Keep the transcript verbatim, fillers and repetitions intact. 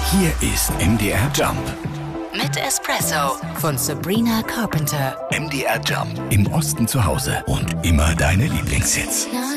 Hier ist M D R Jump. Mit Espresso von Sabrina Carpenter. M D R Jump. Im Osten zu Hause und immer deine Lieblingshits.